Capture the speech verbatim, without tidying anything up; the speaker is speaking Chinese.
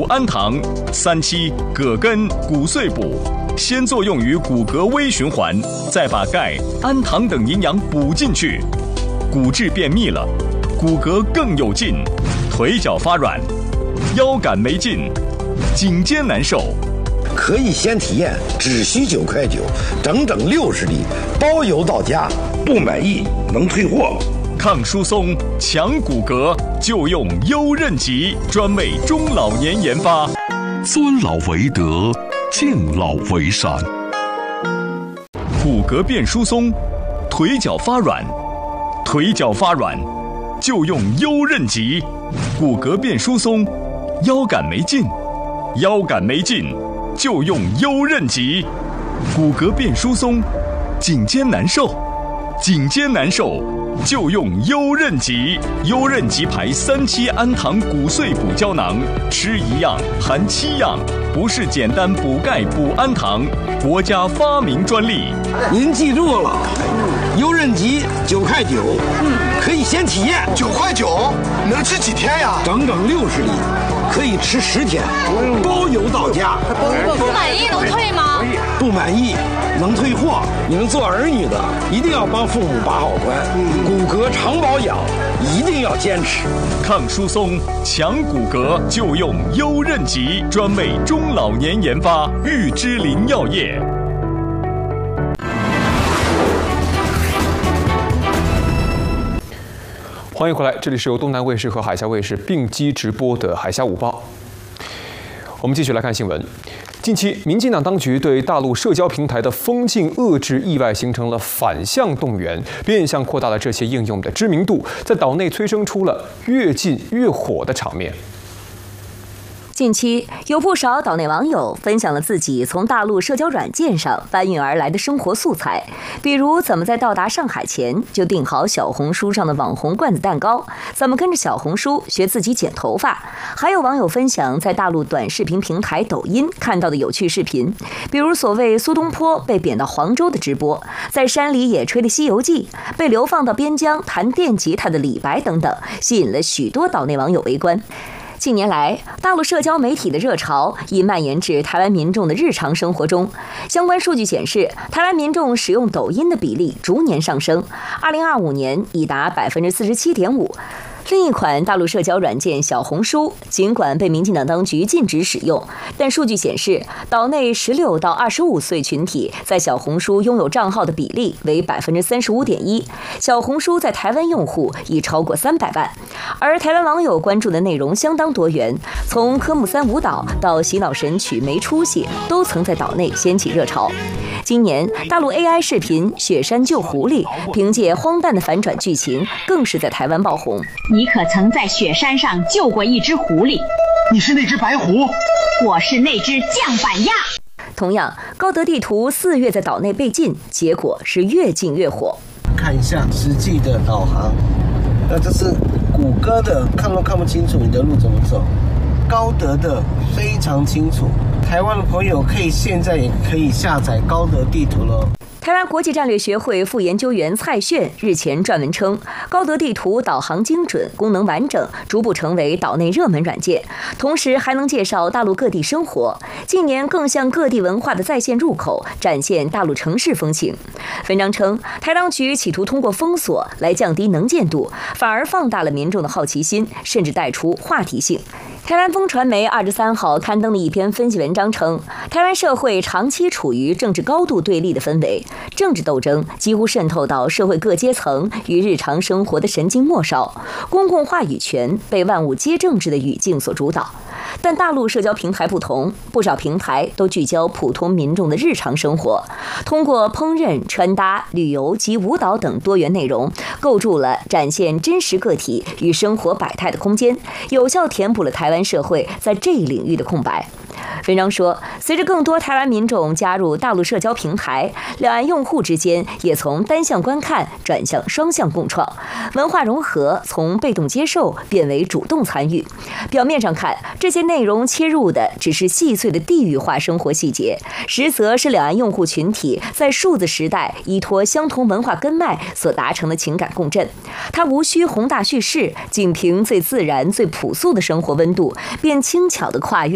氨糖，三七、葛根、骨碎补，先作用于骨骼微循环，再把钙、氨糖等营养补进去，骨质变密了，骨骼更有劲，腿脚发软，腰杆没劲，颈肩难受。 可以先体验，只需九块九，整整六十粒，包邮到家。不满意能退货。 抗疏松、强骨骼，就用优韧极，专为中老年研发。 尊老为德，敬老为善。 骨骼变疏松，腿脚发软，腿脚发软，就用优韧极。骨骼变疏松，腰杆没劲，腰杆没劲，就用优韧极。骨骼变疏松，颈肩难受，颈肩难受，就用优韧极。优韧极牌三七氨糖骨碎补胶囊，吃一样含七样，不是简单补钙补氨糖，国家发明专利。 您记住了，优韧极九块九，可以先体验。 九块九能吃几天呀？ 整整六十粒，可以吃十天，包邮到家。 不满意能退吗？ 不满意能退货。你们做儿女的一定要帮父母把好关，骨骼常保养一定要坚持。 抗疏松、强骨骼，就用优韧极，专为中老年研发，玉芝林药业。 欢迎回来，这里是由东南卫视和海峡卫视并机直播的《海峡午报》。我们继续来看新闻。近期，民进党当局对大陆社交平台的封禁遏制，意外形成了反向动员，变相扩大了这些应用的知名度，在岛内催生出了越禁越火的场面。 近期有不少岛内网友分享了自己从大陆社交软件上搬运而来的生活素材，比如怎么在到达上海前就订好小红书上的网红罐子蛋糕，怎么跟着小红书学自己剪头发，还有网友分享在大陆短视频平台抖音看到的有趣视频，比如所谓苏东坡被贬到黄州的直播，在山里野炊的《西游记》，被流放到边疆弹电吉他的李白等等，吸引了许多岛内网友围观。近年来，大陆社交媒体的热潮已蔓延至台湾民众的日常生活中。相关数据显示，台湾民众使用抖音的比例逐年上升，二零二五年已达百分之四十七点五。另一款大陆社交软件小红书，尽管被民进党当局禁止使用，但数据显示，岛内十六到二十五岁群体在小红书拥有账号的比例为百分之三十五点一。小红书在台湾用户已超过三百万，而台湾网友关注的内容相当多元，从科目三舞蹈到洗脑神曲没出息，都曾在岛内掀起热潮。今年，大陆 A I 视频《雪山救狐狸》凭借荒诞的反转剧情，更是在台湾爆红。 你可曾在雪山上救过一只狐狸？ 你是那只白狐， 我是那只酱板鸭。 同样，高德地图四月在岛内被禁，结果是越禁越火。 看一下实际的导航，那这是谷歌的，看都看不清楚你的路怎么走。高德的非常清楚，台湾的朋友可以现在也可以下载高德地图了。 台湾国际战略学会副研究员蔡炫日前撰文称，高德地图导航精准、功能完整，逐步成为岛内热门软件，同时还能介绍大陆各地生活。近年更向各地文化的在线入口，展现大陆城市风情。文章称，台当局企图通过封锁来降低能见度，反而放大了民众的好奇心，甚至带出话题性。台湾风传媒二十三号刊登了一篇分析文章称，台湾社会长期处于政治高度对立的氛围，政治斗争几乎渗透到社会各阶层与日常生活的神经末梢，公共话语权被万物皆政治的语境所主导。但大陆社交平台不同，不少平台都聚焦普通民众的日常生活，通过烹饪、穿搭、旅游及舞蹈等多元内容，构筑了展现真实个体与生活百态的空间，有效填补了台湾社会在这一领域的空白。文章说，随着更多台湾民众加入大陆社交平台，两岸用户之间也从单向观看转向双向共创，文化融合从被动接受变为主动参与。表面上看，这些内容切入的只是细碎的地域化生活细节，实则是两岸用户群体在数字时代依托相同文化根脉所达成的情感共振。它无需宏大叙事，仅凭最自然、最朴素的生活温度，便轻巧地跨越